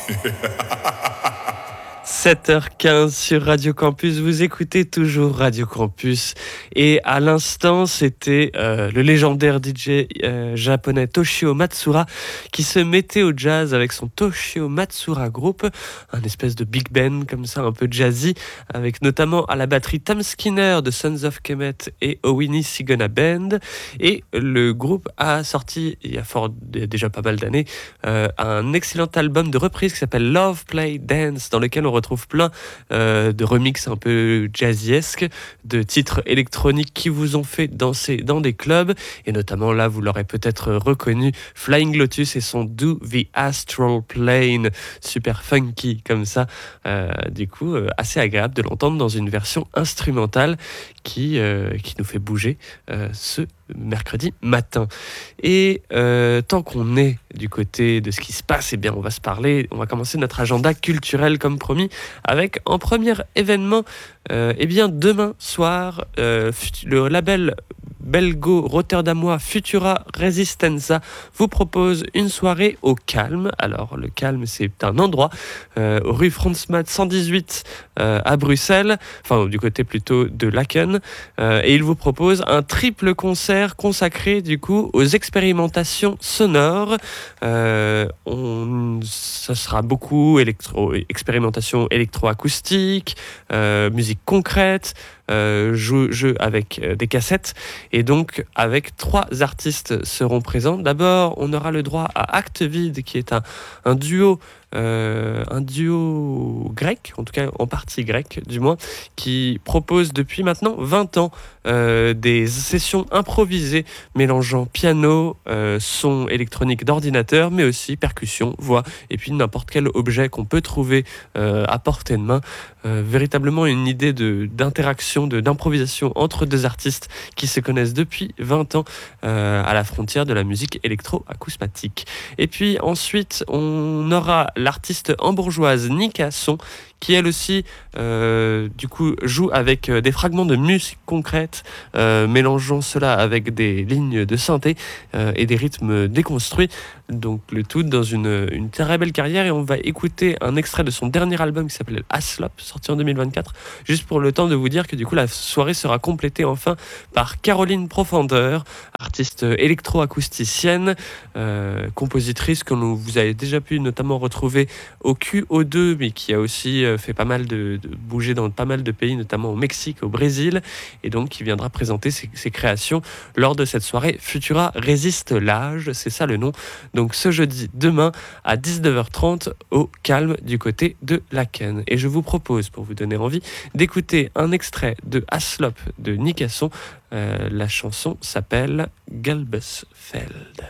7h15 sur Radio Campus, vous écoutez toujours Radio Campus et à l'instant c'était le légendaire DJ japonais Toshio Matsura qui se mettait au jazz avec son Toshio Matsura Group, un espèce de big band comme ça un peu jazzy avec notamment à la batterie Tom Skinner de Sons of Kemet et Owini Sigona Band, et le groupe a sorti il y a déjà pas mal d'années un excellent album de reprise qui s'appelle Love Play Dance, dans lequel on retrouve plein de remixes un peu jazzy-esques, de titres électroniques qui vous ont fait danser dans des clubs, et notamment là vous l'aurez peut-être reconnu, Flying Lotus et son Do the Astral Plane, super funky comme ça, du coup assez agréable de l'entendre dans une version instrumentale qui nous fait bouger ce mercredi matin. Et tant qu'on est du côté de ce qui se passe, eh bien on va commencer notre agenda culturel comme promis avec en premier événement demain soir le label belgo-rotterdamois Futura Resistenza vous propose une soirée au Calme. Alors le Calme, c'est un endroit rue Franz-Mat 118 à Bruxelles, enfin du côté plutôt de Laken, et il vous propose un triple concert consacré du coup aux expérimentations sonores. Ça sera beaucoup expérimentation électroacoustique, musique concrète, jeu avec des cassettes, et donc avec 3 artistes seront présents. D'abord on aura le droit à Acte Vide, qui est un duo grec, en tout cas en partie grec du moins, qui propose depuis maintenant 20 ans des sessions improvisées mélangeant piano, son électronique d'ordinateur, mais aussi percussion, voix, et puis n'importe quel objet qu'on peut trouver à portée de main. Véritablement une idée d'interaction, d'improvisation entre 2 artistes qui se connaissent depuis 20 ans à la frontière de la musique électro-acousmatique. Et puis ensuite, on aura l'artiste hambourgeoise Nicasson, qui elle aussi du coup joue avec des fragments de musique concrète, mélangeant cela avec des lignes de synthé et des rythmes déconstruits, donc le tout dans une très belle carrière. Et on va écouter un extrait de son dernier album qui s'appelle Aslop, sorti en 2024, juste pour le temps de vous dire que du coup la soirée sera complétée enfin par Caroline Profondeur, artiste électro-acousticienne, compositrice que vous avez déjà pu notamment retrouver au QO2, mais qui a aussi fait pas mal de bouger dans pas mal de pays, notamment au Mexique, au Brésil, et donc qui viendra présenter ses créations lors de cette soirée Futura Résiste l'âge, c'est ça le nom. Donc ce jeudi, demain à 19h30 au Calme du côté de Laken. Et je vous propose, pour vous donner envie, d'écouter un extrait de Aslop de Nicasson. La chanson s'appelle Galbesfeld.